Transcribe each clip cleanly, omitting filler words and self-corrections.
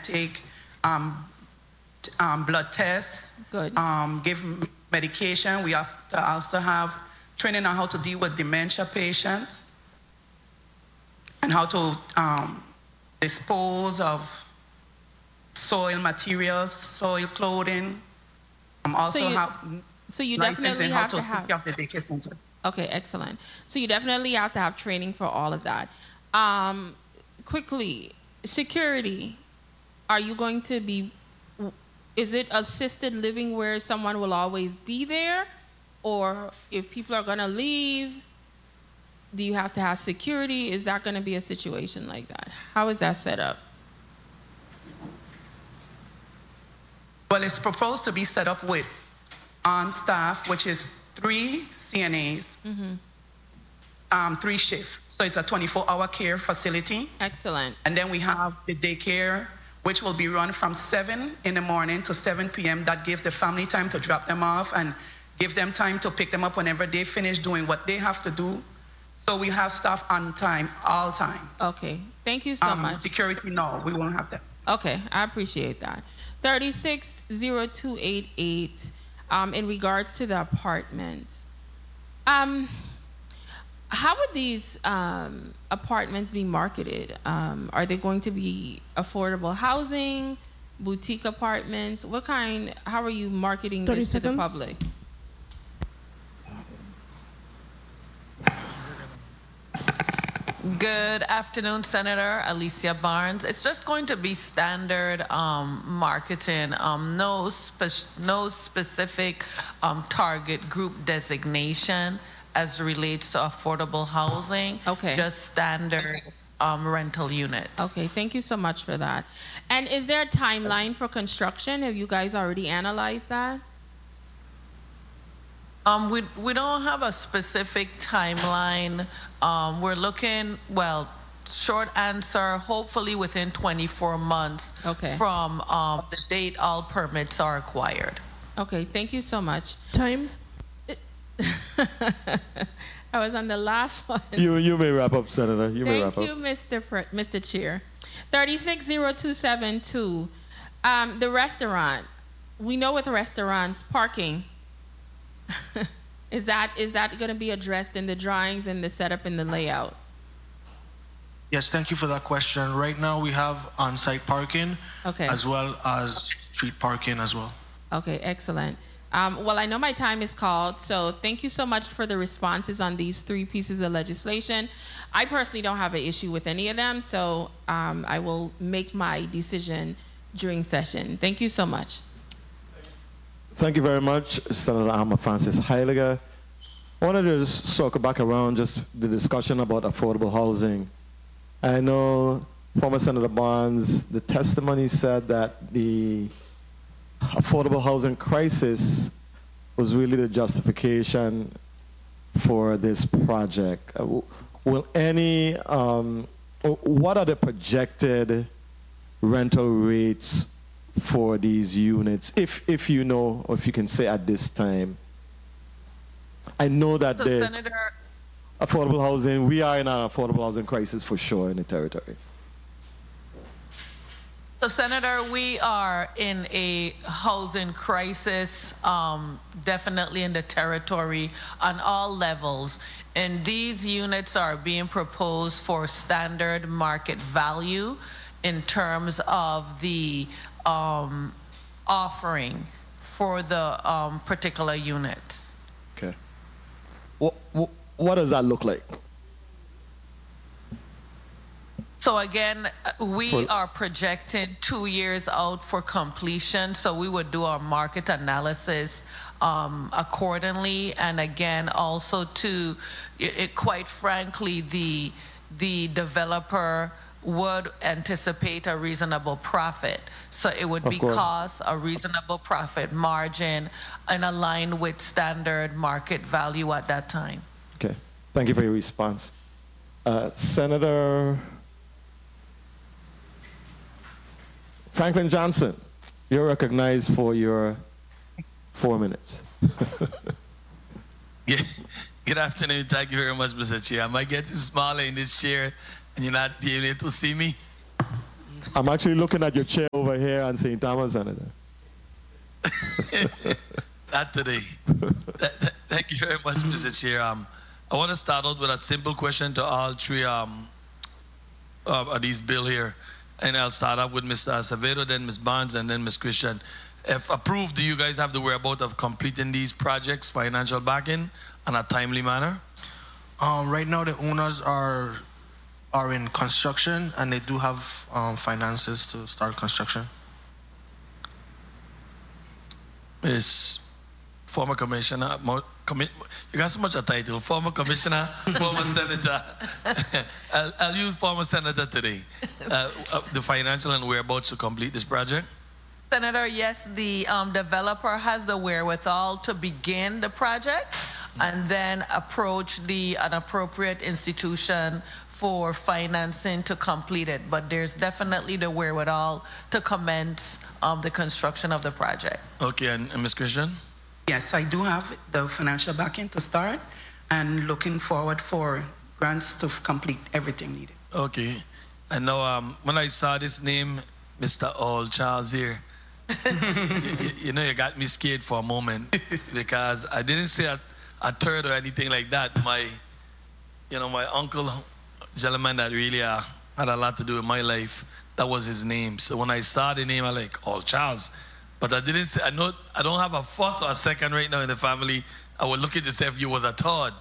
take blood tests, Good. give medication. We have to also have training on how to deal with dementia patients and how to dispose of soil materials, soil clothing. So you definitely have to have take care of the daycare center. Okay, excellent. So you definitely have to have training for all of that. Quickly, security. Are you going to be, is it assisted living where someone will always be there? Or if people are going to leave, do you have to have security? Is that going to be a situation like that? How is that set up? Well, it's proposed to be set up with on staff, which is 3 CNAs, 3 shifts. So it's a 24-hour care facility. Excellent. And then we have the daycare, which will be run from 7 in the morning to 7 p.m. That gives the family time to drop them off and give them time to pick them up whenever they finish doing what they have to do. So we have staff on time, all time. Okay. Thank you so much. Security, no, we won't have that. Okay, I appreciate that. 360288, in regards to the apartments. How would these apartments be marketed? Are they going to be affordable housing, boutique apartments? How are you marketing this to the public? Good afternoon, Senator Alicia Barnes. It's just going to be standard marketing, no specific target group designation as relates to affordable housing. Okay. Just standard rental units. Okay, thank you so much for that. And is there a timeline for construction? Have you guys already analyzed that? We don't have a specific timeline. We're looking, well, short answer, hopefully within 24 months from the date all permits are acquired. Okay, thank you so much. Time? I was on the last one. You may wrap up, Senator. You may wrap up. Thank you, Mr. Chair. 360272. The restaurant. We know with restaurants, parking. Is that going to be addressed in the drawings and the setup and the layout? Yes, thank you for that question. Right now we have on-site parking as well as street parking as well. Okay, excellent. Well, I know my time is called, so thank you so much for the responses on these 3 pieces of legislation. I personally don't have an issue with any of them, so I will make my decision during session. Thank you so much. Thank you very much, Senator Alma Francis Heiliger. I wanted to just circle back around just the discussion about affordable housing. I know former Senator Barnes, the testimony said that the affordable housing crisis was really the justification for this project. What are the projected rental rates for these units, if you know, or if you can say at this time? I know that so the Senator, affordable housing, we are in an affordable housing crisis for sure in the territory. So Senator, we are in a housing crisis, definitely in the territory on all levels. And these units are being proposed for standard market value in terms of the offering for the particular units. Okay. What does that look like? So again, we are projected 2 years out for completion, so we would do our market analysis accordingly. And again, also quite frankly, the developer would anticipate a reasonable profit. So it would be cost, a reasonable profit margin, and aligned with standard market value at that time. Okay, thank you for your response. Senator Franklin Johnson, you're recognized for your 4 minutes. Good afternoon. Thank you very much, Mr. Chair. I might get smaller in this chair and you're not being able to see me. I'm actually looking at your chair over over here on St. Thomas, Senator. Not today. Thank you very much, Mr. Chair. I want to start out with a simple question to all three of these bill here. And I'll start off with Mr. Acevedo, then Ms. Barnes, and then Ms. Christian. If approved, do you guys have the whereabouts of completing these projects, financial backing, in a timely manner? Right now, the owners are in construction, and they do have finances to start construction. Ms. Former Commissioner, you got so much a title, former Commissioner, former Senator. I'll use former Senator today. The financial and whereabouts to complete this project? Senator, yes, the developer has the wherewithal to begin the project and then approach an appropriate institution for financing to complete it. But there's definitely the wherewithal to commence the construction of the project. Okay, and Ms. Christian? Yes, I do have the financial backing to start and looking forward for grants to complete everything needed. Okay. And now, when I saw this name, Mr. All Charles here, you know, you got me scared for a moment because I didn't say a third or anything like that. My uncle, gentleman that really had a lot to do with my life, that was his name. So when I saw the name, I like, All Charles. But I didn't say, I don't have a first or a second right now in the family. I was looking to say if you was a third.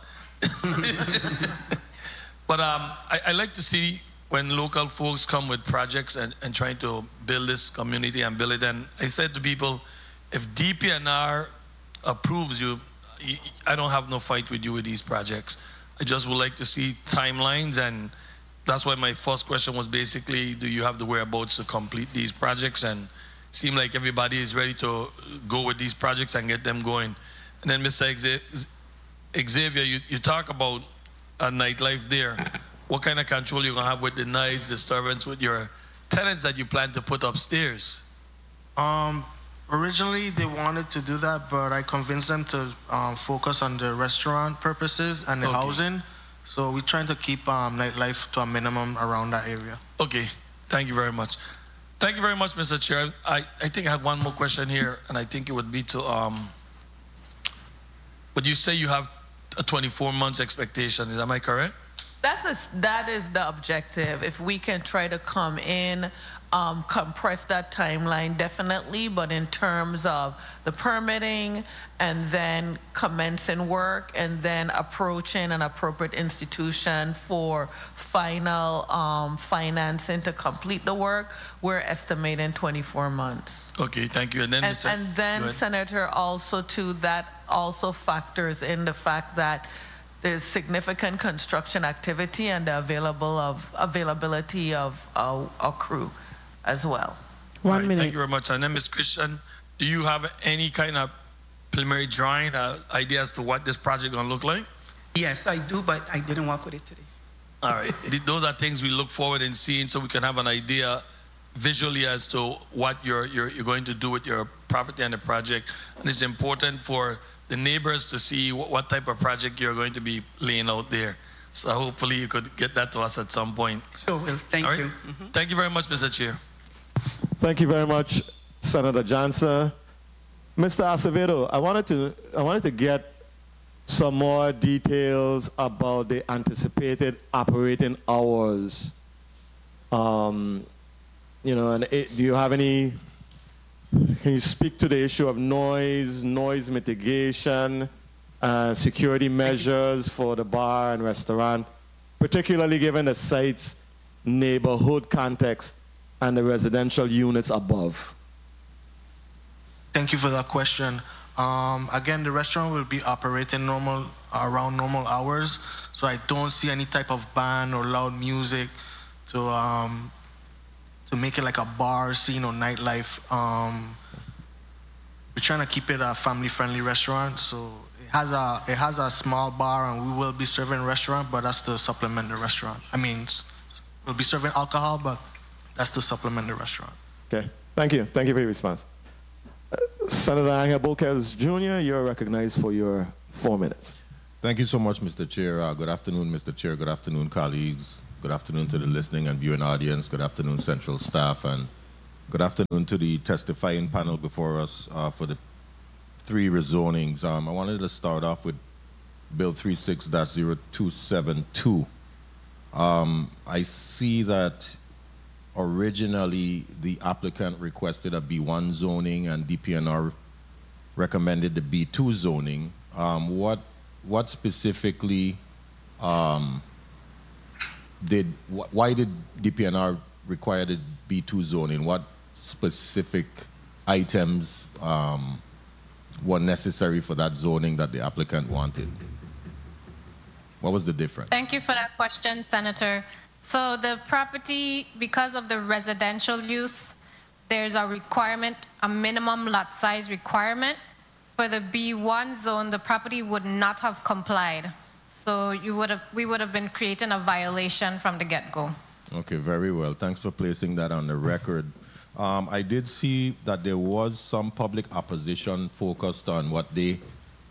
But I like to see when local folks come with projects and trying to build this community and build it. And I said to people, if DPNR approves you, I don't have no fight with you with these projects. I just would like to see timelines, and that's why my first question was basically, do you have the whereabouts to complete these projects? And seem like everybody is ready to go with these projects and get them going. And then Mr. Xavier, you talk about a nightlife there. What kind of control you're gonna have with the noise disturbance with your tenants that you plan to put upstairs? Originally they wanted to do that, but I convinced them to focus on the restaurant purposes and the housing. So we're trying to keep nightlife to a minimum around that area. Okay, thank you very much. Thank you very much, Mr. Chair. I think I had one more question here, and I think it would be to but you say you have a 24 months expectation. Am I correct? That is the objective. If we can try to come in, compress that timeline, definitely. But in terms of the permitting and then commencing work and then approaching an appropriate institution for final financing to complete the work, we're estimating 24 months. Okay, thank you. And then, Senator, also too, that also factors in the fact that there's significant construction activity and the availability of a crew as well. One minute. Thank you very much. And then, Ms. Christian, do you have any kind of preliminary drawing idea as to what this project going to look like? Yes, I do, but I didn't work with it today. All right. Those are things we look forward in seeing so we can have an idea visually as to what you're going to do with your property and the project. And it's important for the neighbors to see what type of project you're going to be laying out there. So hopefully you could get that to us at some point. Sure will. Thank you. Mm-hmm. Thank you very much, Mr. Chair. Thank you very much, Senator Johnson. Mr. Acevedo, I wanted to get some more details about the anticipated operating hours. Do you have any? Can you speak to the issue of noise mitigation, security measures for the bar and restaurant, particularly given the site's neighborhood context and the residential units above? Thank you for that question. Again, the restaurant will be operating around normal hours, so I don't see any type of band or loud music to make it like a bar scene or nightlife. We're trying to keep it a family-friendly restaurant, so it has a small bar, and we will be serving restaurant, but that's to supplement the restaurant. I mean, we'll be serving alcohol, but that's to supplement the restaurant. Okay, thank you. Thank you for your response. Senator Angel Bolquez Jr., you're recognized for your 4 minutes. Thank you so much, Mr. Chair. Good afternoon, Mr. Chair. Good afternoon, colleagues. Good afternoon to the listening and viewing audience. Good afternoon, Central staff and Good afternoon to the testifying panel before us for the 3 rezonings. I wanted to start off with Bill 36-0272. I see that originally the applicant requested a B1 zoning and DPNR recommended the B2 zoning. What specifically why did DPNR require the B2 zoning? What specific items were necessary for that zoning that the applicant wanted? What was the difference? Thank you for that question, Senator. So the property, because of the residential use, there's a requirement, a minimum lot size requirement. For the B1 zone, the property would not have complied. So we would have been creating a violation from the get-go. Okay, very well. Thanks for placing that on the record. I did see that there was some public opposition focused on what they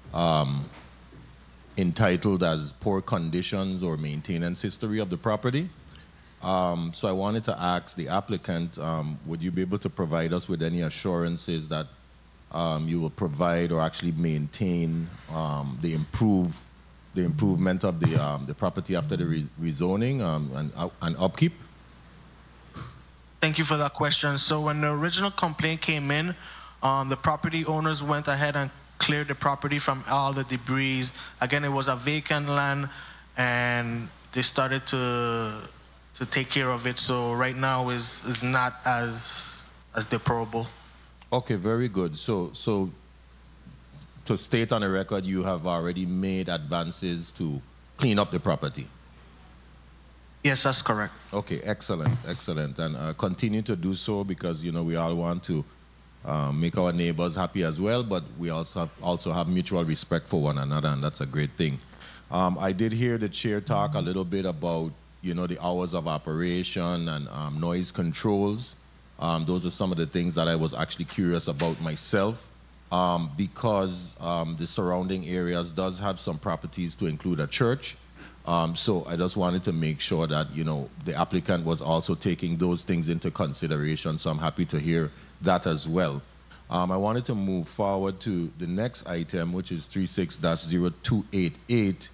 entitled as poor conditions or maintenance history of the property. So I wanted to ask the applicant, would you be able to provide us with any assurances that you will provide or actually maintain the improvement of the property after the rezoning and upkeep? Thank you for that question. So when the original complaint came in, the property owners went ahead and cleared the property from all the debris. Again, it was a vacant land, and they started to take care of it. So right now is not as deplorable. Okay, very good. So to state on the record, you have already made advances to clean up the property. Yes, that's correct. Okay, excellent, and continue to do so, because we all want to make our neighbors happy as well, but we also have mutual respect for one another, and that's a great thing. I did hear the chair talk a little bit about the hours of operation and noise controls. Those are some of the things that I was actually curious about myself, because the surrounding areas does have some properties to include a church. So I just wanted to make sure that the applicant was also taking those things into consideration. So I'm happy to hear that as well. I wanted to move forward to the next item, which is 36-0288.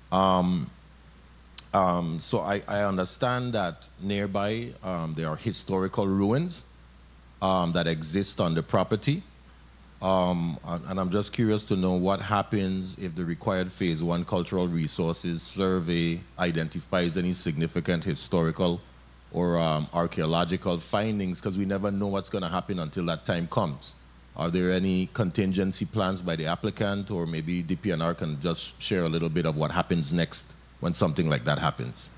So I understand that nearby there are historical ruins that exist on the property. And I'm just curious to know what happens if the required Phase 1 Cultural Resources Survey identifies any significant historical or archaeological findings, because we never know what's going to happen until that time comes. Are there any contingency plans by the applicant, or maybe DPNR can just share a little bit of what happens next when something like that happens?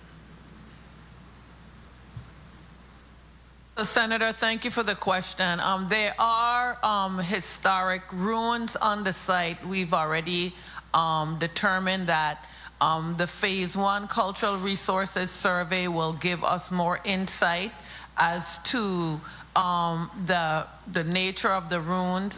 Senator, thank you for the question. There are historic ruins on the site. We've already determined that the Phase 1 Cultural Resources Survey will give us more insight as to the nature of the ruins,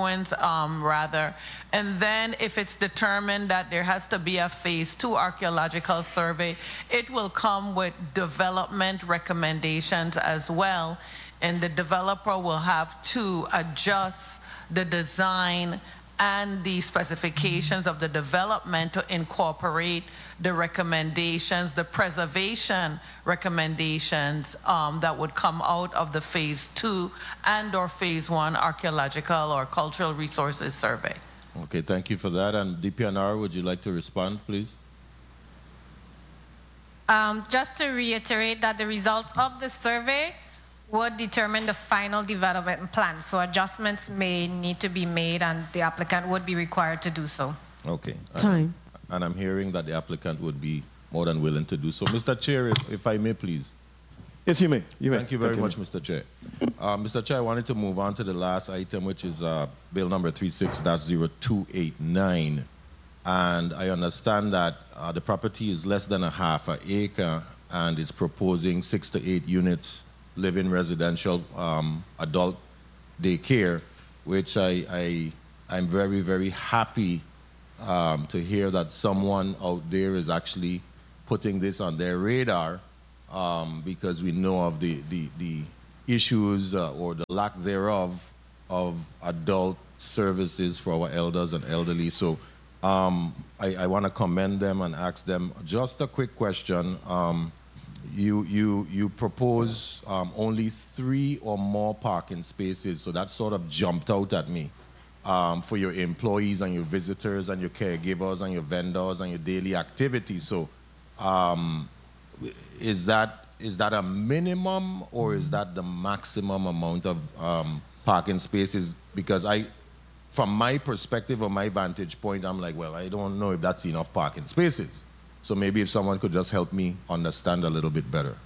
and then if it's determined that there has to be a Phase 2 archaeological survey, it will come with development recommendations as well, and the developer will have to adjust the design and the specifications of the development to incorporate the recommendations, the preservation recommendations that would come out of the Phase 2 and or Phase 1 archaeological or cultural resources survey. Okay, thank you for that. And DPNR, would you like to respond, please? Just to reiterate that the results of the survey would determine the final development plan. So adjustments may need to be made, and the applicant would be required to do so. Okay. Time. And I'm hearing that the applicant would be more than willing to do so. Mr. Chair, if I may, please. Yes, you may. Thank you very much, Mr. Chair. Mr. Chair, I wanted to move on to the last item, which is Bill number 36-0289. And I understand that the property is less than a half an acre and is proposing 6 to 8 units living residential adult daycare, which I'm very, very happy to hear that someone out there is actually putting this on their radar, because we know of the issues or the lack thereof of adult services for our elders and elderly. So I want to commend them and ask them just a quick question. You propose only 3 or more parking spaces, so that sort of jumped out at me for your employees and your visitors and your caregivers and your vendors and your daily activities. So is that a minimum or is that the maximum amount of parking spaces? Because from my perspective or my vantage point, I'm like, well, I don't know if that's enough parking spaces. So maybe if someone could just help me understand a little bit better.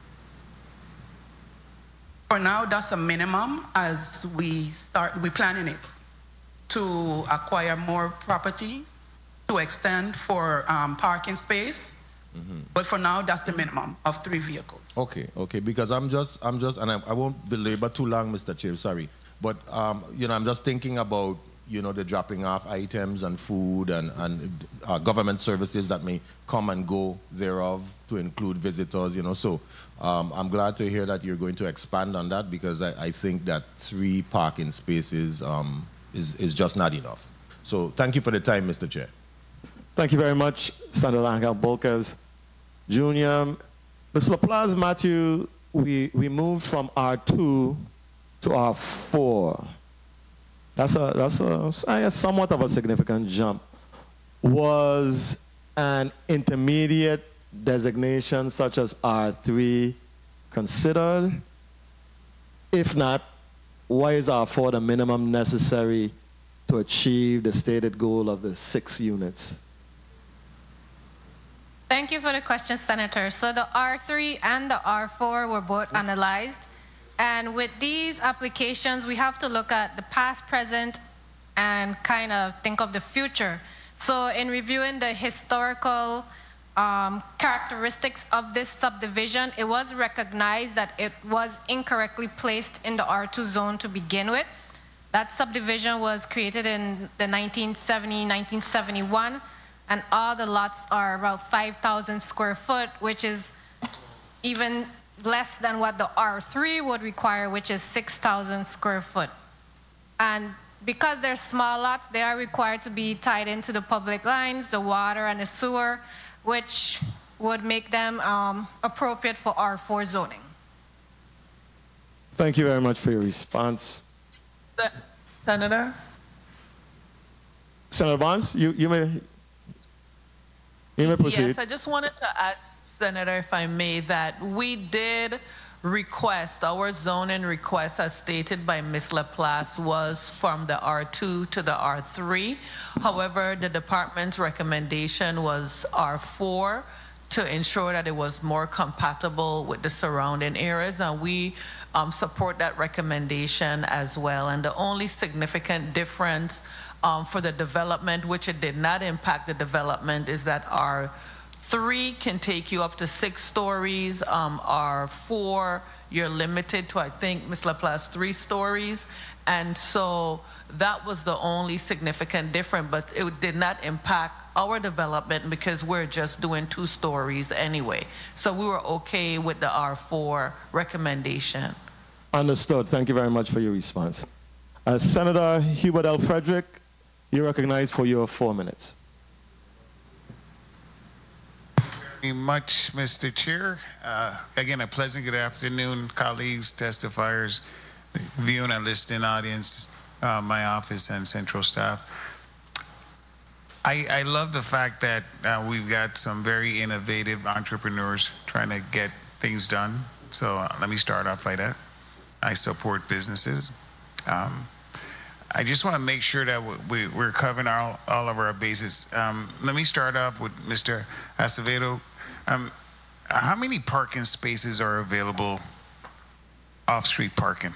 For now, that's a minimum as we're planning it to acquire more property to extend for parking space. Mm-hmm. But for now, that's the minimum of 3 vehicles. Okay, because I'm just, and I won't belabor too long, Mr. Chair, sorry. But, I'm just thinking about, the dropping off items and food and government services that may come and go thereof to include visitors, So I'm glad to hear that you're going to expand on that because I think that 3 parking spaces is just not enough. So thank you for the time, Mr. Chair. Thank you very much, Senator Angel Bolkers Jr. Ms. LaPlace Matthew, we moved from R2 to R4. That's I guess, somewhat of a significant jump. Was an intermediate designation such as R3 considered? If not, why is R4 the minimum necessary to achieve the stated goal of the 6 units? Thank you for the question, Senator. So the R3 and the R4 were both analyzed. And with these applications, we have to look at the past, present, and kind of think of the future. So in reviewing the historical characteristics of this subdivision, it was recognized that it was incorrectly placed in the R2 zone to begin with. That subdivision was created in the 1971, and all the lots are about 5,000 square foot, which is even less than what the R3 would require, which is 6,000 square foot. And because they're small lots, they are required to be tied into the public lines, the water and the sewer, which would make them appropriate for R4 zoning. Thank you very much for your response. Senator Barnes, you may proceed. Yes, I just wanted to add, Senator, if I may, that we did request, our zoning request as stated by Ms. LaPlace was from the R2 to the R3. However, the department's recommendation was R4 to ensure that it was more compatible with the surrounding areas, and we support that recommendation as well. And the only significant difference for the development, which it did not impact the development, is that R3 can take you up to 6 stories. R4, you're limited to, I think, Ms. LaPlace, 3 stories. And so that was the only significant difference, but it did not impact our development because we're just doing 2 stories anyway. So we were okay with the R4 recommendation. Understood. Thank you very much for your response. Senator Hubert L. Frederick, you're recognized for your 4 minutes. Very much, Mr. Chair. Again, a pleasant good afternoon, colleagues, testifiers, viewing and listening audience, my office and central staff. I love the fact that we've got some very innovative entrepreneurs trying to get things done. So let me start off by that. I support businesses. I just want to make sure that we're covering all of our bases. Let me start off with Mr. Acevedo. How many parking spaces are available off-street parking?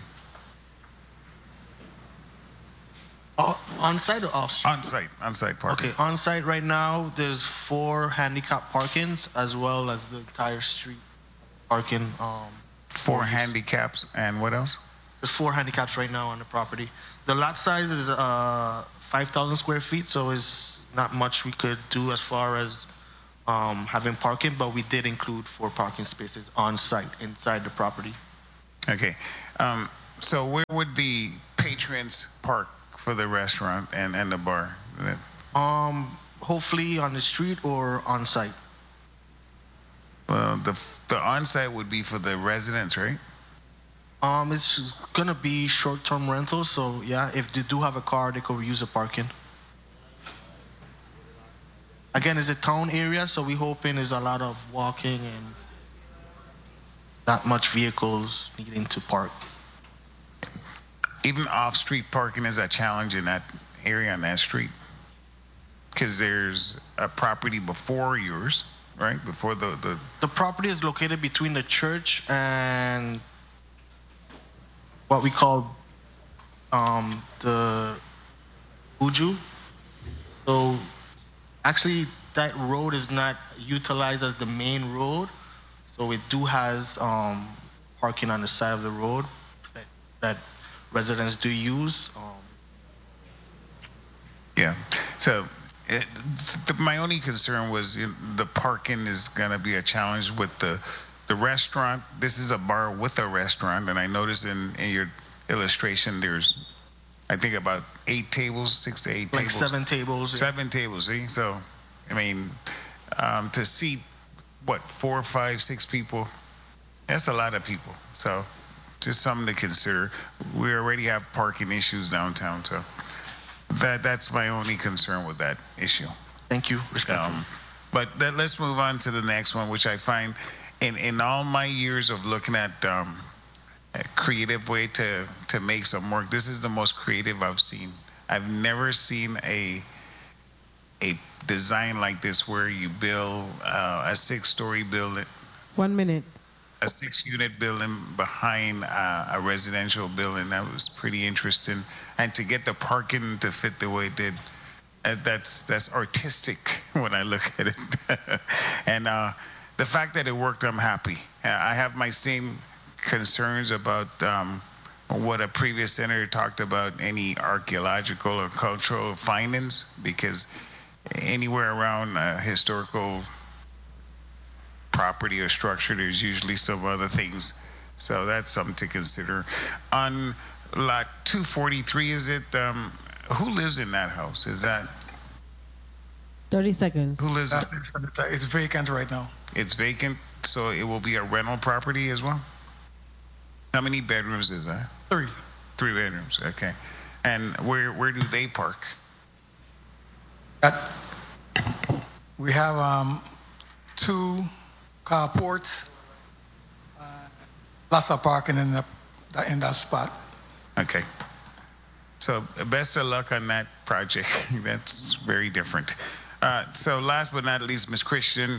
On-site or off-street? On-site parking. Okay, on-site right now, there's 4 handicap parkings as well as the entire street parking. 4 handicaps and what else? There's 4 handicaps right now on the property. The lot size is 5,000 square feet, so it's not much we could do as far as having parking, but we did include 4 parking spaces on site inside the property. Okay. So where would the patrons park for the restaurant and the bar? Hopefully on the street or on site. Well, the on-site would be for the residents, right? It's gonna be short-term rentals, so yeah, if they do have a car, they could use the parking. Again, it's a town area, so we're hoping there's a lot of walking and not much vehicles needing to park. Even off-street parking is a challenge in that area on that street, because there's a property before yours, right? Before the property is located between the church and what we call the Uju. So actually that road is not utilized as the main road, so it do has parking on the side of the road that residents do use. Yeah. So my only concern was the parking is going to be a challenge with the restaurant. This is a bar with a restaurant, and I noticed in your illustration there's, I think, about 8 tables, 6 to 8 like tables. 7 tables. Yeah. 7 tables, see? So, I mean, to seat, 4, 5, 6 people, that's a lot of people. So, just something to consider. We already have parking issues downtown, so that's my only concern with that issue. Thank you. But let's move on to the next one, which I find in all my years of looking at a creative way to make some work, this is the most creative I've seen. I've never seen a design like this where you build a 6-story building. 1 minute. A 6-unit building behind a residential building. That was pretty interesting. And to get the parking to fit the way it did, that's artistic when I look at it. And the fact that it worked, I'm happy. I have my same concerns about what a previous senator talked about, any archaeological or cultural findings, because anywhere around historical property or structure, there's usually some other things. So that's something to consider. On lot 243, is it, who lives in that house? Is that 30 seconds. Who lives in it? It's vacant right now. It's vacant, so it will be a rental property as well? How many bedrooms is that? 3. 3 bedrooms, okay. And where do they park? We have 2 carports, lots of parking in that spot. Okay. So best of luck on that project. That's very different. So last but not least, Ms. Christian.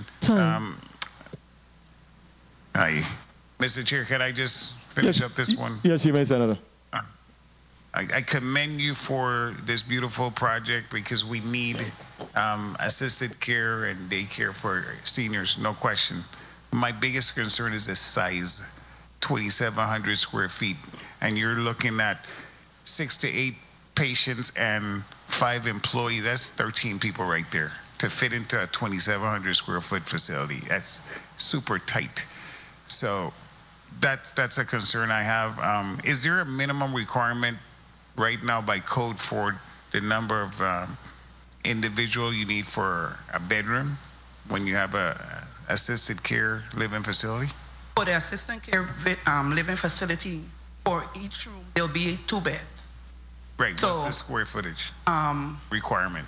Hi. Mr. Chair, can I just finish up this one? Yes, you may, Senator. I commend you for this beautiful project, because we need assisted care and daycare for seniors, no question. My biggest concern is the size, 2,700 square feet, and you're looking at 6 to 8 patients and 5 employees. That's 13 people right there to fit into a 2,700 square foot facility. That's super tight. So that's a concern I have. Is there a minimum requirement right now by code for the number of individual you need for a bedroom when you have a assisted care living facility? For the assisted care living facility, for each room there'll be 2 beds. Right. So, what's the square footage requirement?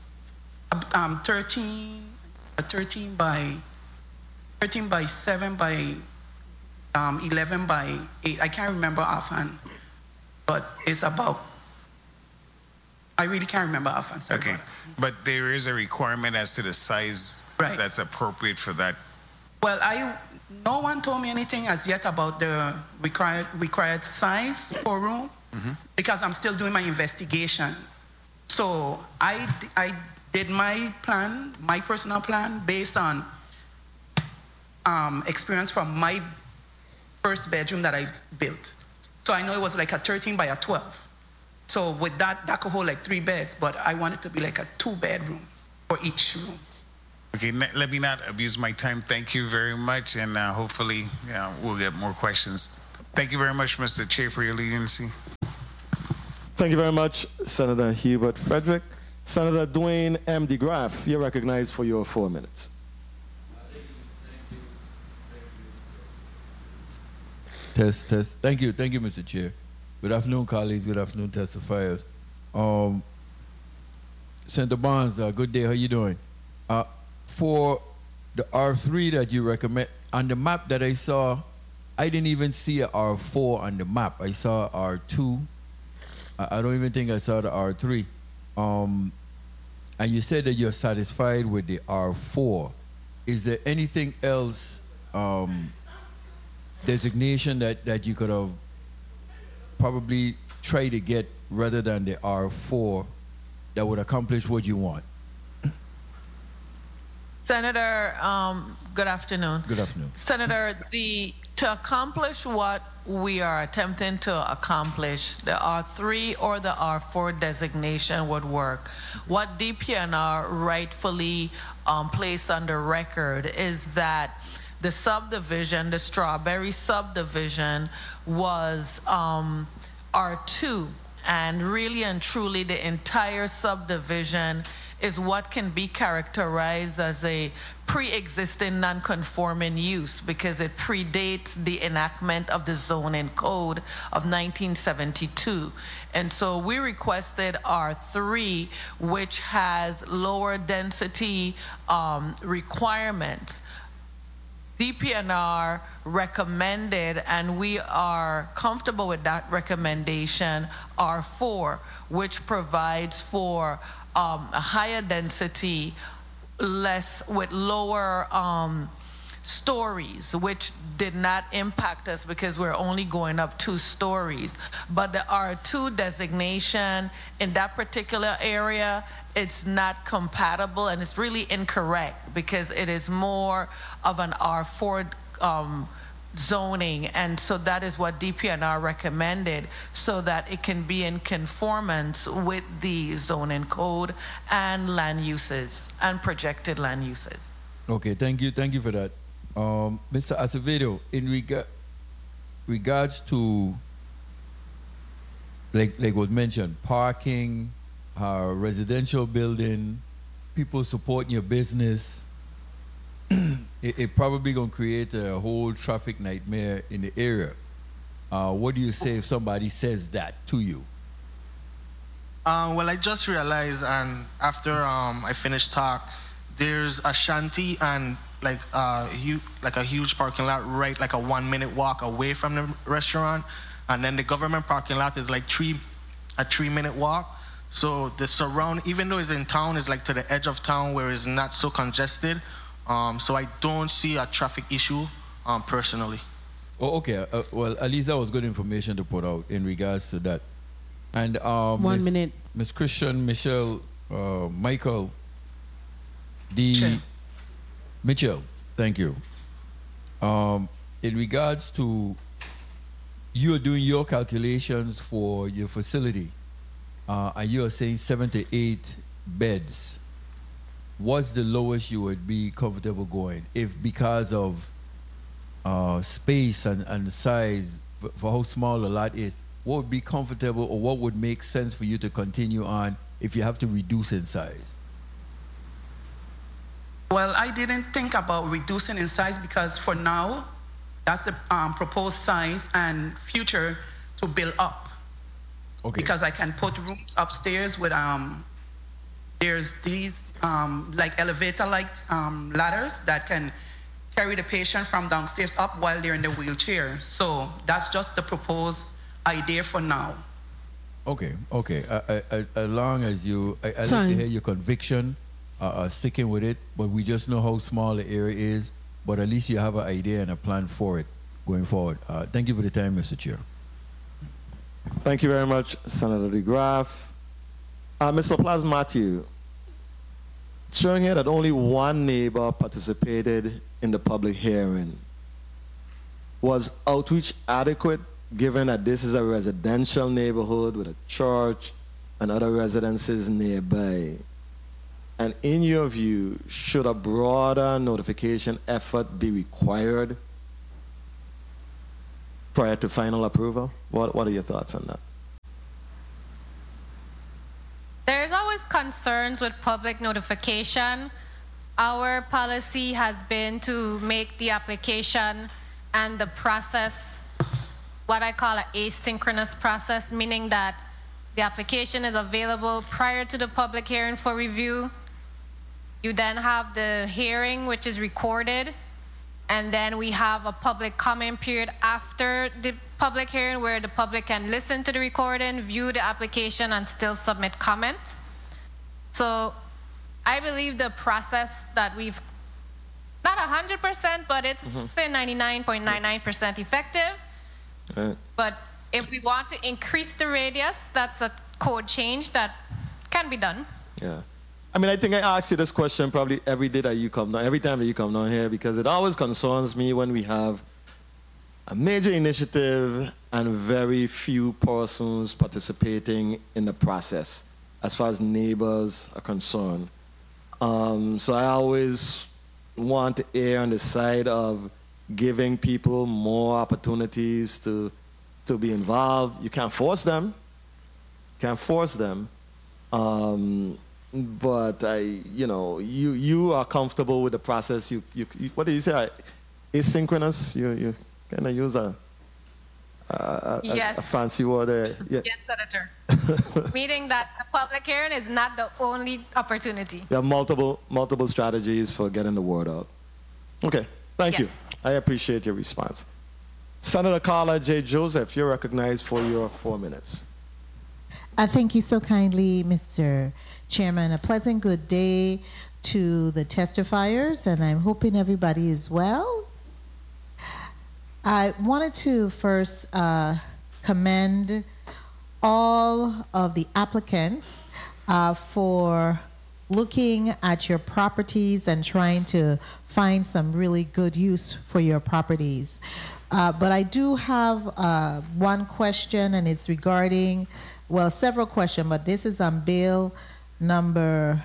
13 by 7 by 11 by 8. I can't remember offhand, but it's about. I really can't remember offhand. Okay, but there is a requirement as to the size that's appropriate for that. Well, no one told me anything as yet about the required size for room, because I'm still doing my investigation. So I did my plan, my personal plan, based on experience from my first bedroom that I built. So I know it was like a 13 by a 12. So with that could hold like 3 beds, but I want it to be like a 2-bedroom for each room. Okay, let me not abuse my time. Thank you very much, and hopefully we'll get more questions. Thank you very much, Mr. Chair, for your leniency. Thank you very much, Senator Hubert Frederick. Senator Dwayne M. DeGraff, you're recognized for your 4 minutes. Test. Thank you, Mr. Chair. Good afternoon, colleagues. Good afternoon, testifiers. Senator Barnes, good day. How you doing? For the R3 that you recommend, on the map that I saw, I didn't even see a R4 on the map. I saw R2. I don't even think I saw the R3. And you said that you're satisfied with the R4. Is there anything else, designation that you could have probably tried to get rather than the R4 that would accomplish what you want? Senator, good afternoon. Good afternoon. Senator, to accomplish what we are attempting to accomplish, the R3 or the R4 designation would work. What DPNR rightfully placed on the record is that the subdivision, the Strawberry subdivision, was R2, and really and truly the entire subdivision is what can be characterized as a pre-existing non-conforming use because it predates the enactment of the zoning code of 1972. And so we requested R3, which has lower density requirements. DPNR recommended, and we are comfortable with that recommendation, R4, which provides for a higher density, with lower stories, which did not impact us because we're only going up 2 stories. But the R2 designation in that particular area, it's not compatible, and it's really incorrect because it is more of an R4 zoning, and so that is what DPNR recommended so that it can be in conformance with the zoning code and land uses and projected land uses. Okay, thank you for that. Mr. Acevedo, in regards to, like was mentioned, parking, residential building, people supporting your business, it probably gonna create a whole traffic nightmare in the area. What do you say if somebody says that to you? Well, I just realized, and after I finished talk, there's a shanty and like a huge parking lot, right, like a 1 minute walk away from the restaurant, and then the government parking lot is like a 3 minute walk. So the surround, even though it's in town, is like to the edge of town where it's not so congested. So I don't see a traffic issue personally. Oh, okay. Well, at least that was good information to put out in regards to that. And 1 minute. Ms. Christian, Michelle, Michael, Mitchell, thank you. In regards to you doing your calculations for your facility, and you are saying 7 to 8 beds. What's the lowest you would be comfortable going if, because of space and the size, for how small a lot is, what would be comfortable or what would make sense for you to continue on if you have to reduce in size? Well, I didn't think about reducing in size because for now, that's the proposed size, and future to build up. Okay. Because I can put rooms upstairs with there's these like elevator-like ladders that can carry the patient from downstairs up while they're in the wheelchair. So that's just the proposed idea for now. Okay. As long as you, I like to hear your conviction, sticking with it, but we just know how small the area is, but at least you have an idea and a plan for it going forward. Thank you for the time, Mr. Chair. Thank you very much, Senator DeGraff. Mr. Plas Matthew, showing here that only one neighbor participated in the public hearing. Was outreach adequate, given that this is a residential neighborhood with a church and other residences nearby? And in your view, should a broader notification effort be required prior to final approval? What are your thoughts on that? There's always concerns with public notification. Our policy has been to make the application and the process what I call an asynchronous process, meaning that the application is available prior to the public hearing for review. You then have the hearing, which is recorded, and then we have a public comment period after the public hearing where the public can listen to the recording, view the application, and still submit comments. So I believe the process that we've, not 100%, but it's say 99.99% effective. Right. But if we want to increase the radius, that's a code change that can be done. Yeah. I mean, I think I ask you this question probably every day that you come down, every time that you come down here, because it always concerns me when we have a major initiative and very few persons participating in the process as far as neighbors are concerned. So I always want to err on the side of giving people more opportunities to be involved. You can't force them. But you are comfortable with the process. You what do you say? Asynchronous. You kind of use a fancy word there. Yeah. Yes, Senator. Meaning that the public hearing is not the only opportunity. You have multiple strategies for getting the word out. Okay, thank you. I appreciate your response. Senator Carla J. Joseph, you're recognized for your 4 minutes. Thank you so kindly, Mr. Chairman. A pleasant good day to the testifiers, and I'm hoping everybody is well. I wanted to first commend all of the applicants for looking at your properties and trying to find some really good use for your properties. But I do have one question, and it's regarding, well, several questions, but this is on bill number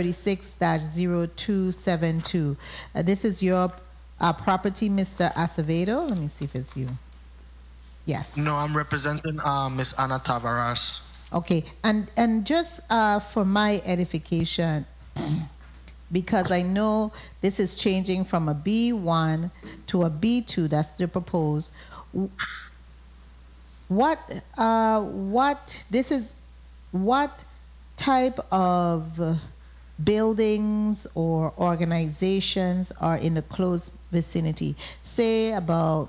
36-0272. This is your property, Mr. Acevedo. Let me see if it's you. Yes. No, I'm representing Miss Ana Tavares. Okay, and just for my edification, because I know this is changing from a B1 to a B2, that's the proposed. What type of buildings or organizations are in the close vicinity? Say about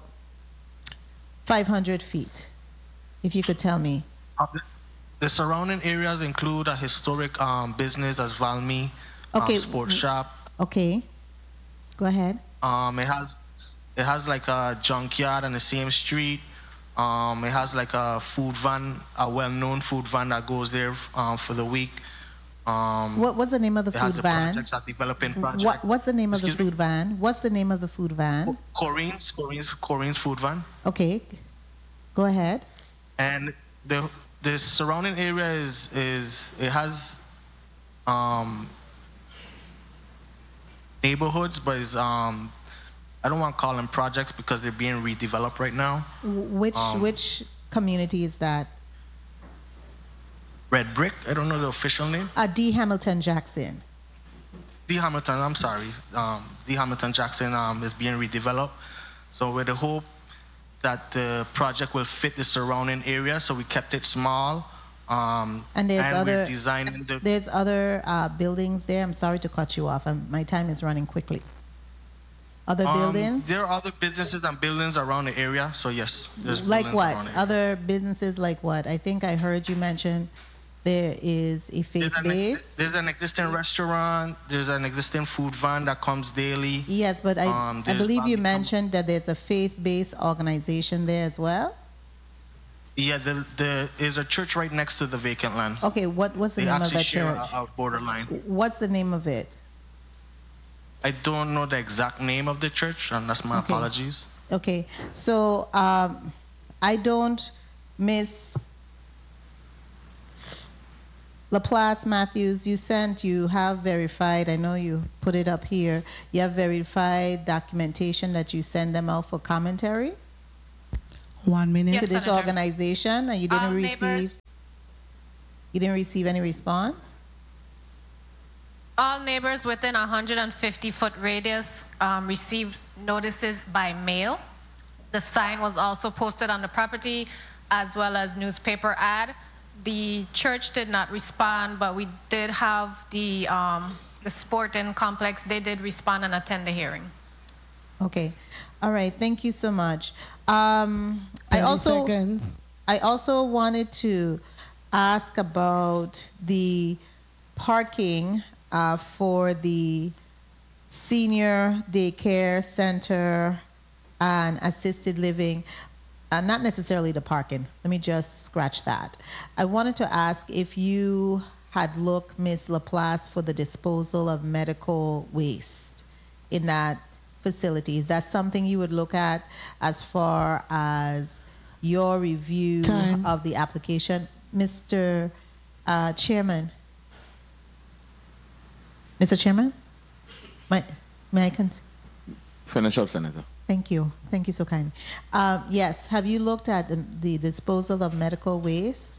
500 feet, if you could tell me. The surrounding areas include a historic business as Valmy sports shop. Okay, go ahead. It has like a junkyard on the same street. It has like a food van, a well-known food van that goes there for the week. What's the name of the food van? Projects are developing project. What's the name of the food van? What's the name of the food van? Corinne's food van. Okay, go ahead. And the surrounding area is it has neighborhoods, but it's I don't want to call them projects because they're being redeveloped right now. Which community is that? Red Brick. I don't know the official name. D. Hamilton Jackson. D. Hamilton. I'm sorry. D. Hamilton Jackson is being redeveloped. So with the hope that the project will fit the surrounding area, so we kept it small. And we're designing there's other buildings there. I'm sorry to cut you off. My time is running quickly. Other buildings? There are other businesses and buildings around the area, so yes. There's like what? Around the other businesses like what? I think I heard you mention there is a faith base. There's an existing restaurant. There's an existing food van that comes daily. Yes, but I believe you mentioned that there's a faith-based organization there as well. Yeah, there's a church right next to the vacant land. Okay, what's the name of that church? They actually share our borderline. What's the name of it? I don't know the exact name of the church, and that's my apologies. Okay, so I don't miss Laplace Matthews. You have verified, I know you put it up here, you have verified documentation that you send them out for commentary? 1 minute. Yes, to this Senator. organization, and you didn't Neighbors. receive any response? All neighbors within 150-foot radius received notices by mail. The sign was also posted on the property, as well as newspaper ad. The church did not respond, but we did have the sporting complex. They did respond and attend the hearing. Okay. All right. Thank you so much. 30 seconds. I also wanted to ask about the parking for the senior daycare center and assisted living. Not necessarily the parking. Let me just scratch that. I wanted to ask if you had looked, Ms. Laplace, for the disposal of medical waste in that facility. Is that something you would look at as far as your review of the application? Mr. Chairman. Mr. Chairman? May I continue? Finish up, Senator. Thank you. Thank you so kindly. Yes. Have you looked at the disposal of medical waste?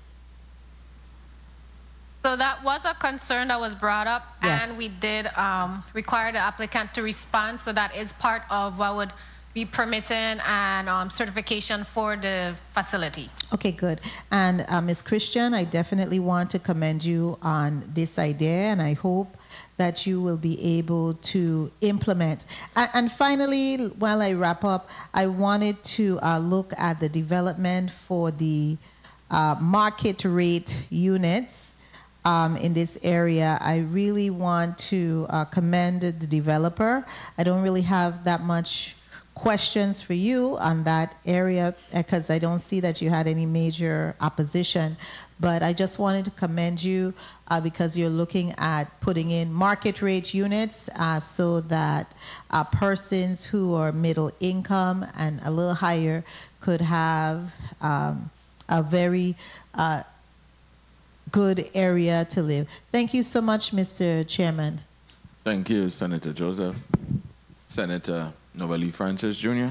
So that was a concern that was brought up, Yes. and we did require the applicant to respond. So that is part of what would be permitted and certification for the facility. Okay, good. And Ms. Christian, I definitely want to commend you on this idea, and I hope that you will be able to implement. And finally, while I wrap up, I wanted to look at the development for the market rate units in this area. I really want to commend the developer. I don't really have that much questions for you on that area because I don't see that you had any major opposition, but I just wanted to commend you because you're looking at putting in market rate units so that persons who are middle income and a little higher could have a very good area to live. Thank you so much, Mr. Chairman. Thank you, Senator Joseph. Senator Novelli Francis Jr.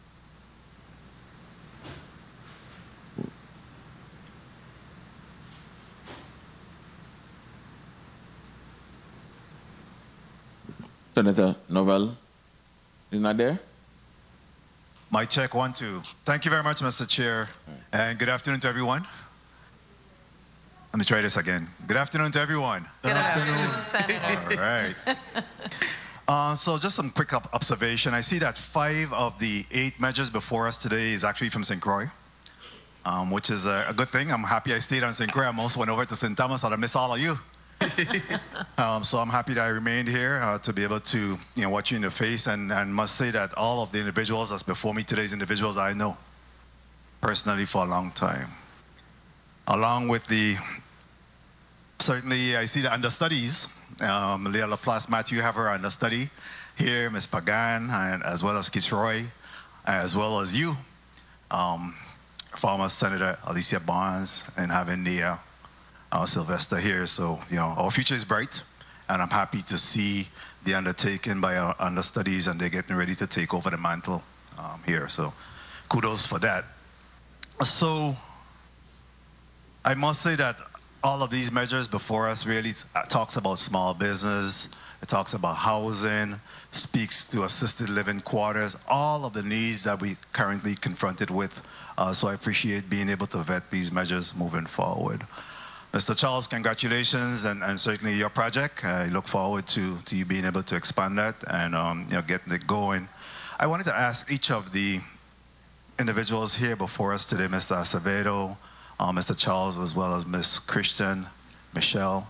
Senator Novell is not there? Mic check 1 2. Thank you very much, Mr. Chair, and good afternoon to everyone. Let me try this again. Good afternoon to everyone. Good afternoon, Senator. All right. So just some quick observation. I see that 5 of the 8 measures before us today is actually from St. Croix, which is a good thing. I'm happy I stayed on St. Croix. I almost went over to St. Thomas, so I missed all of you. So I'm happy that I remained here to be able to watch you in the face, and must say that all of the individuals that's before me, today's individuals, I know personally for a long time. Along with the, certainly I see the understudies, Leah Laplace, Matthew have her understudy here, Ms. Pagan, and as well as Kisroy, as well as you, former Senator Alicia Barnes, and having the Sylvester here. So, our future is bright, and I'm happy to see the undertaking by our understudies, and they're getting ready to take over the mantle here. So, kudos for that. So, I must say that all of these measures before us really talks about small business. It talks about housing, speaks to assisted living quarters, all of the needs that we currently confronted with. So I appreciate being able to vet these measures moving forward. Mr. Charles, congratulations, and certainly your project. I look forward to you being able to expand that and getting it going. I wanted to ask each of the individuals here before us today, Mr. Acevedo, Mr. Charles, as well as Ms. Christian, Michelle.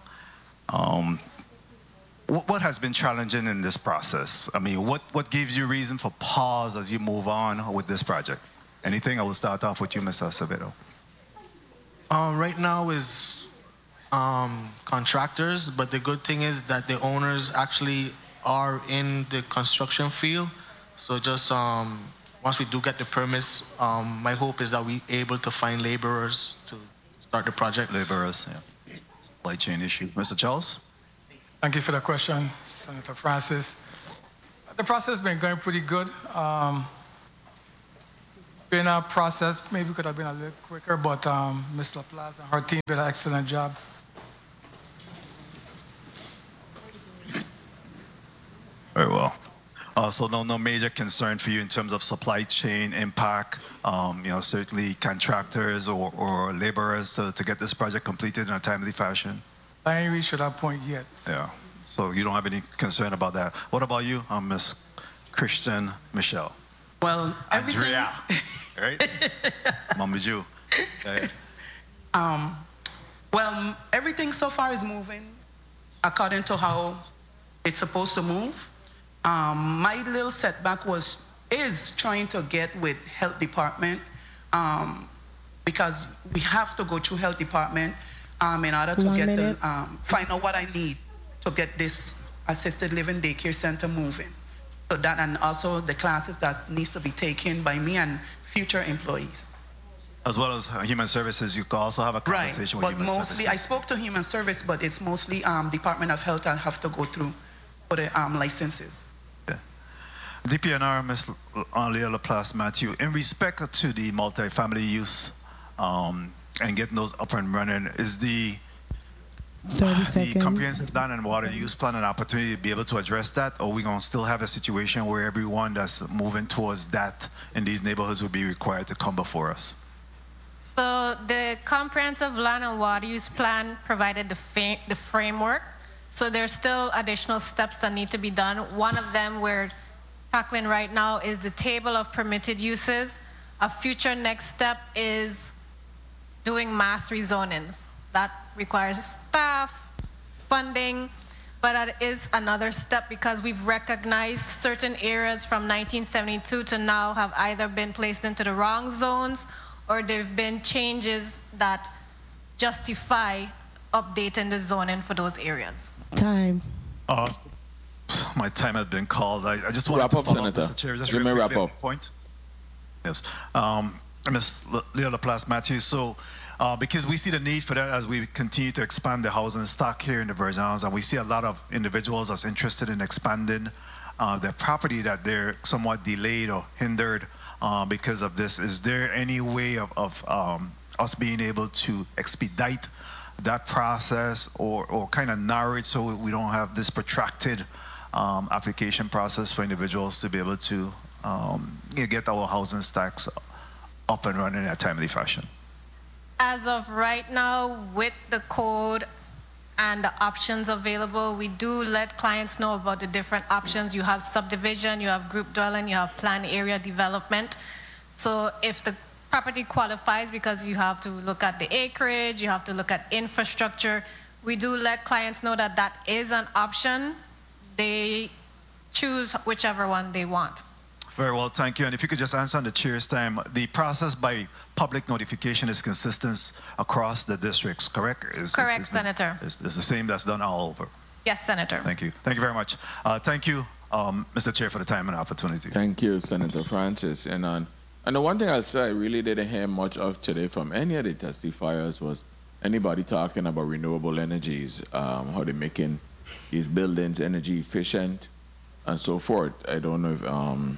What has been challenging in this process? I mean, what gives you reason for pause as you move on with this project? Anything? I will start off with you, Mr. Acevedo. Right now is contractors, but the good thing is that the owners actually are in the construction field. So just once we do get the permits, my hope is that we're able to find laborers to start the project. Laborers, yeah. Supply chain issue. Mr. Charles? Thank you for the question, Senator Francis. The process has been going pretty good. been a process. Maybe could have been a little quicker, but Ms. LaPlace and her team did an excellent job. Very well. So no major concern for you in terms of supply chain impact. Certainly contractors or laborers to get this project completed in a timely fashion. I ain't reached that point yet. Yeah. So you don't have any concern about that. What about you, Ms. Christian Michelle? Well, everything. Andrea, right? Mama Jew. Well, everything so far is moving according to how it's supposed to move. My little setback is trying to get with health department because we have to go through health department in order to find out what I need to get this assisted living daycare center moving. So that, and also the classes that needs to be taken by me and future employees. As well as Human Services, you can also have a conversation with Human Services. But mostly, I spoke to Human Service, but it's mostly Department of Health I have to go through for the licenses. Yeah. DPNR, Ms. Leah LaPlace Matthew, in respect to the multifamily use and getting those up and running, is the comprehensive plan and water use plan an opportunity to be able to address that, or are we going to still have a situation where everyone that's moving towards that in these neighborhoods will be required to come before us? So the comprehensive land and water use plan provided the framework. So there's still additional steps that need to be done. One of them we're tackling right now is the table of permitted uses. A future next step is doing mass rezonings. That requires staff, funding, but that is another step because we've recognized certain areas from 1972 to now have either been placed into the wrong zones or there have been changes that justify updating the zoning for those areas. Time. My time has been called. I just want to follow up, Mr. Chair. Just really quickly at the point. Yes. Ms. Leah LaPlace Matthew. So, because we see the need for that as we continue to expand the housing stock here in the Virgin Islands, and we see a lot of individuals that's interested in expanding their property, that they're somewhat delayed or hindered because of this. Is there any way of us being able to expedite that process or kind of narrow it so we don't have this protracted application process for individuals to be able to get our housing stacks up and running in a timely fashion? As of right now, with the code and the options available, we do let clients know about the different options. You have subdivision, you have group dwelling, you have planned area development. So if the property qualifies, because you have to look at the acreage, you have to look at infrastructure, we do let clients know that that is an option. They choose whichever one they want. Very well, thank you. And if you could just answer on the chair's time, the process by public notification is consistent across the districts, correct? Correct, Senator. It's the same that's done all over. Yes, Senator. Thank you. Thank you very much. Thank you, Mr. Chair, for the time and opportunity. Thank you, Senator Francis. And the one thing I'll say I really didn't hear much of today from any of the testifiers was anybody talking about renewable energies, how they're making these buildings energy efficient and so forth. I don't know if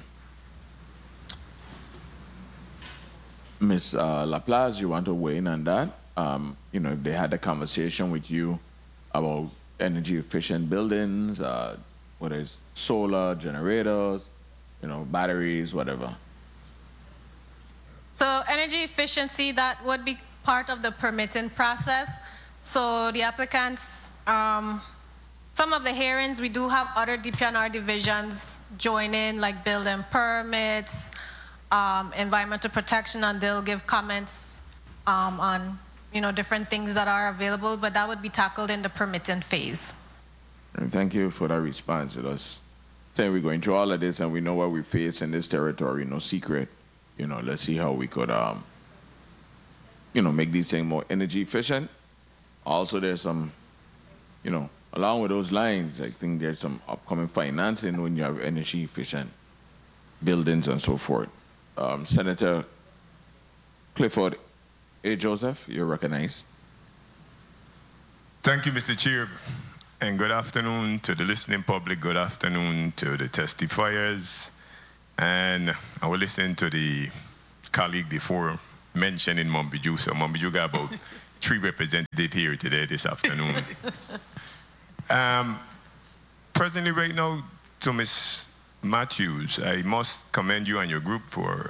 Ms. LaPlace, you want to weigh in on that? They had a conversation with you about energy efficient buildings, what is solar generators, batteries, whatever. So energy efficiency, that would be part of the permitting process. So the applicants, some of the hearings, we do have other DPNR divisions join in, like building permits, environmental protection, and they'll give comments on different things that are available, but that would be tackled in the permitting phase. And thank you for that response. It was saying we're going through all of this and we know what we face in this territory, no secret. Let's see how we could make these things more energy efficient. Also, there's some, along with those lines, I think there's some upcoming financing when you have energy efficient buildings and so forth. Senator Clifford A. Joseph, you're recognized. Thank you, Mr. Chair, and good afternoon to the listening public. Good afternoon to the testifiers, and I will listen to the colleague before mentioning Mumbiju. So Mumbiju got about 3 representatives here today, this afternoon. Presently, right now, to Ms. Matthews, I must commend you and your group for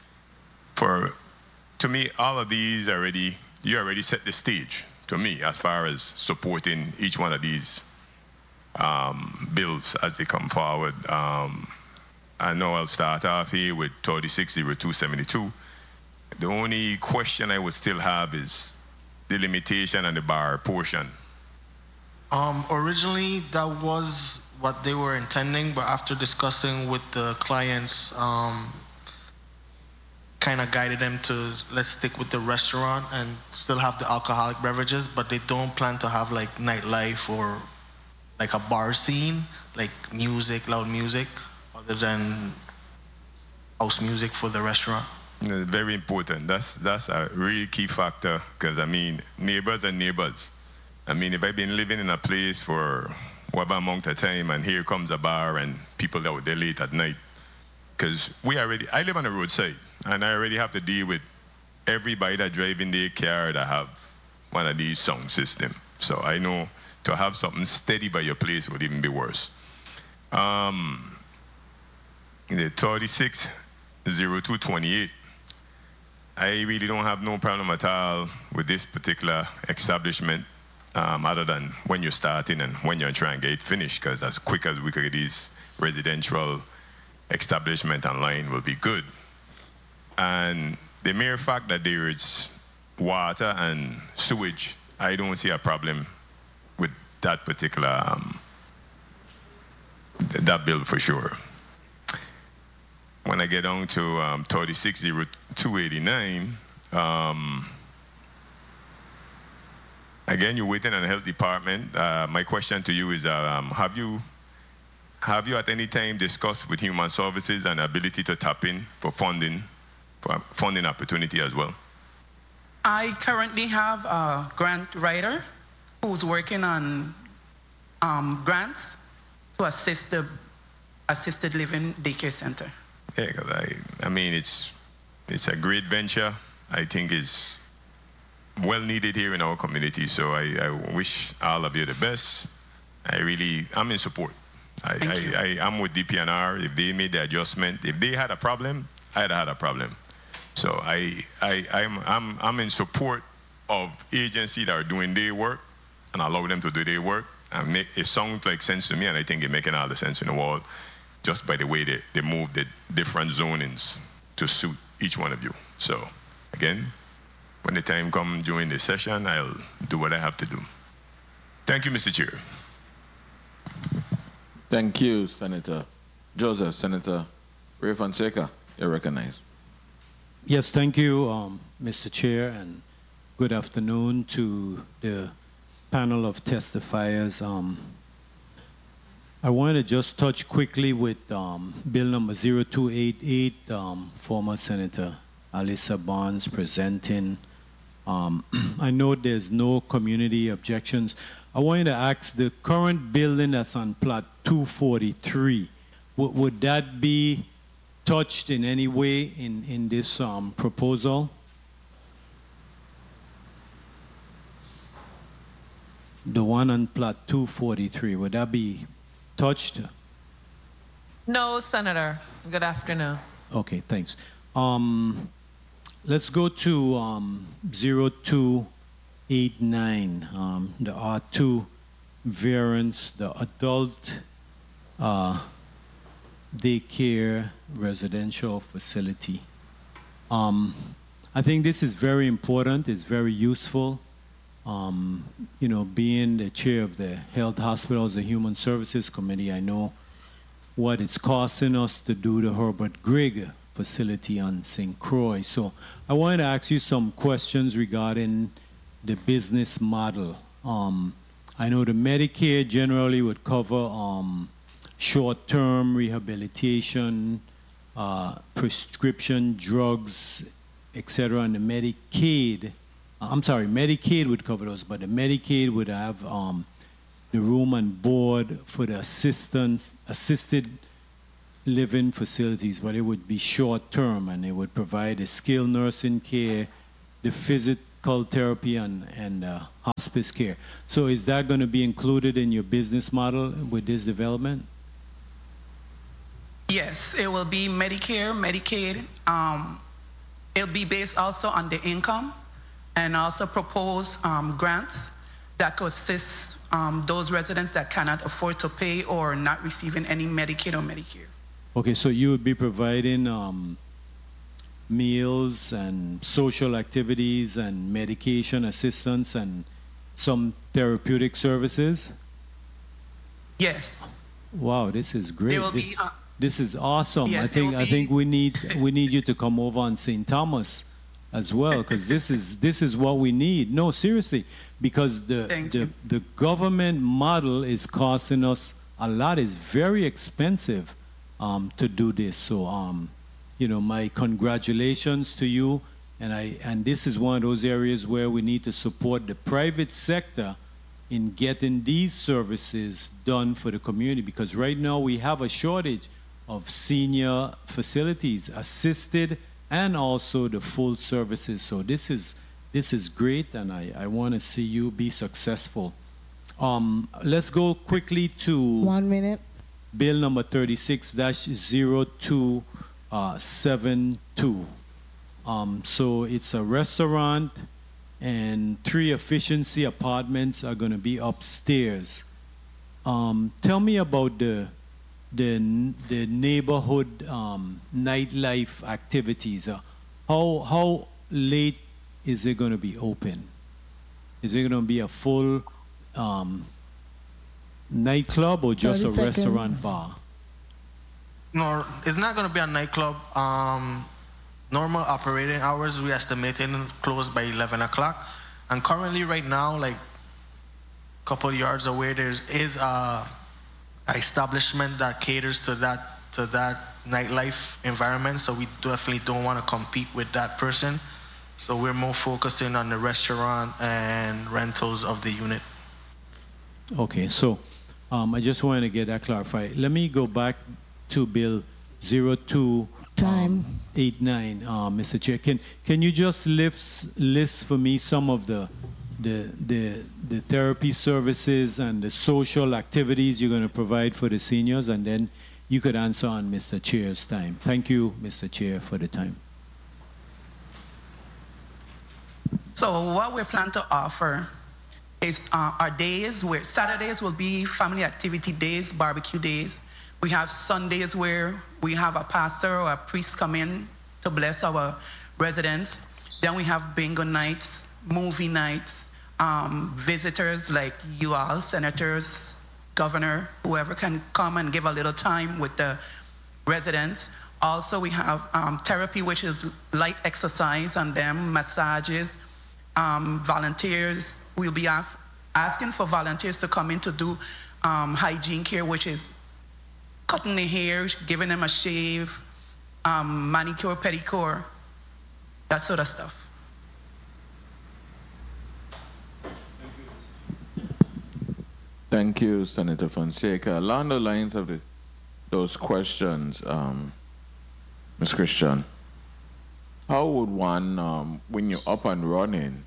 to me, all of these you already set the stage to me as far as supporting each one of these bills as they come forward. I know I'll start off here with 360272. The only question I would still have is the limitation and the bar portion. Originally, that was what they were intending, but after discussing with the clients, kind of guided them to let's stick with the restaurant and still have the alcoholic beverages, but they don't plan to have like nightlife or like a bar scene, like music, loud music, other than house music for the restaurant. Very important. That's a really key factor, because I mean, neighbors are neighbors. I mean, if I've been living in a place for whatever amount of time and here comes a bar and people out there late at night, because I live on the roadside and I already have to deal with everybody that drive in their car that have one of these sound systems. So I know to have something steady by your place would even be worse. The 360228, I really don't have no problem at all with this particular establishment, other than when you're starting and when you're trying to get it finished, because as quick as we could get these residential establishment online will be good. And the mere fact that there is water and sewage, I don't see a problem with that particular that bill for sure. When I get down to 360289, again, you're waiting on the health department. My question to you is, have you at any time discussed with Human Services an ability to tap in for funding opportunity as well? I currently have a grant writer who's working on grants to assist the assisted living daycare center. Yeah, I mean, it's a great venture. I think it's well needed here in our community. So I wish all of you the best. I'm in support. I'm with DPNR. If they made the adjustment, if they had a problem, I'd had a problem. So I'm in support of agencies that are doing their work and allow them to do their work. And it sounds like sense to me, and I think it's making all the sense in the world, just by the way they move the different zonings to suit each one of you. So again, when the time comes during the session, I'll do what I have to do. Thank you, Mr. Chair. Thank you, Senator Joseph. Senator Ray Fonseca, you're recognized. Yes, thank you, Mr. Chair, and good afternoon to the panel of testifiers. I wanted to just touch quickly with Bill number 0288, former Senator Alyssa Barnes presenting. I know there's no community objections. I wanted to ask, the current building that's on plot 243, would that be touched in any way in this proposal? The one on plot 243, would that be touched? No, Senator. Good afternoon. Okay, thanks. Let's go to 0289, the R2 variance, the adult daycare residential facility. I think this is very important. It's very useful. You know, being the chair of the Health Hospitals and Human Services Committee, I know what it's costing us to do the Herbert Grigg facility on St. Croix. So I wanted to ask you some questions regarding the business model. I know the Medicare generally would cover short-term rehabilitation, prescription drugs, etc. And the Medicaid, Medicaid would cover those, but the Medicaid would have the room and board for the assisted living facilities, but it would be short term, and it would provide the skilled nursing care, the physical therapy, and hospice care. So is that going to be included in your business model with this development? Yes, it will be Medicare, Medicaid. It'll be based also on the income, and also propose grants that could assist those residents that cannot afford to pay or not receiving any Medicaid or Medicare. Okay, so you would be providing meals and social activities and medication assistance and some therapeutic services? Yes. Wow, this is great. There will be, this is awesome. yes, I think we need you to come over on St. Thomas as well, because this is what we need. No, seriously, because the government model is costing us a lot. It's very expensive to do this. So you know, my congratulations to you. And this is one of those areas where we need to support the private sector in getting these services done for the community, because right now we have a shortage of senior facilities, assisted and also the full services. So this is great, and I want to see you be successful. Let's go quickly to 1 minute. Bill number 36-0272. So it's a restaurant, and 3 efficiency apartments are going to be upstairs. Tell me about the neighborhood nightlife activities. How late is it going to be open? Is it going to be a full nightclub or just a restaurant bar? No, it's not going to be a nightclub. Normal operating hours, we estimating close by 11 o'clock. And currently right now, like a couple of yards away, there is a establishment that caters to that nightlife environment. So we definitely don't want to compete with that person. So we're more focusing on the restaurant and rentals of the unit. Okay, so I just wanted to get that clarified. Let me go back to Bill 0289, Mr. Chair. Can you just list for me some of the therapy services and the social activities you're going to provide for the seniors, and then you could answer on Mr. Chair's time. Thank you, Mr. Chair, for the time. So what we plan to offer is our days where Saturdays will be family activity days, barbecue days. We have Sundays where we have a pastor or a priest come in to bless our residents. Then we have bingo nights, movie nights, visitors like you all, senators, governor, whoever can come and give a little time with the residents. Also, we have therapy, which is light exercise on them, massages, volunteers. We'll be asking for volunteers to come in to do hygiene care, which is cutting the hair, giving them a shave, manicure, pedicure, that sort of stuff. Thank you, Senator Fonseca. Along the lines of those questions, Ms. Christian, how would one, when you're up and running,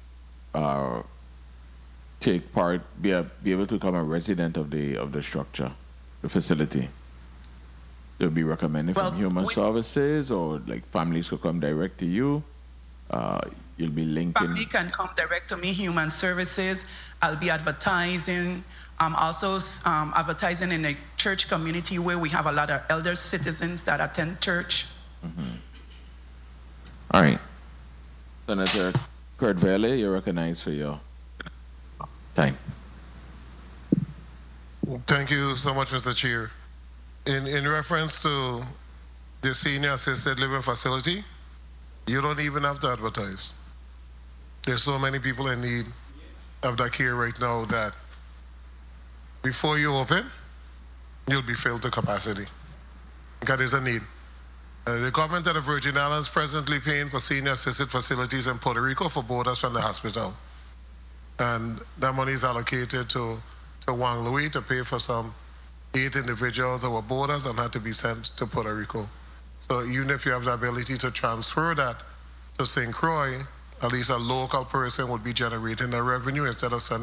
take part, be able to become a resident of the structure, the facility? They'll be recommended from Human Services, or like families could come direct to you? You'll be linking. Family can come direct to me, Human Services. I'll be advertising. I'm also advertising in the church community where we have a lot of elder citizens that attend church. Mm-hmm. All right. Senator Kurt Vele, you're recognized for your time. Thank you so much, Mr. Chair. In reference to the senior assisted living facility, you don't even have to advertise. There's so many people in need of that care right now that before you open, you'll be filled to capacity. Because there's a need. The government of the Virgin Islands presently paying for senior assisted facilities in Puerto Rico for boarders from the hospital. And that money is allocated to Juan Louis to pay for some 8 individuals that were boarders and had to be sent to Puerto Rico. So even if you have the ability to transfer that to St. Croix, at least a local person would be generating the revenue instead of sending